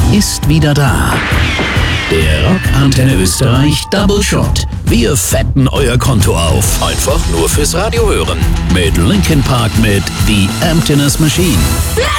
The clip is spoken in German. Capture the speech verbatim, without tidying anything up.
ist wieder da. Der Rock Antenne Österreich Double Shot. Wir fetten euer Konto auf. Einfach nur fürs Radio hören. Mit Linkin Park mit The Emptiness Machine.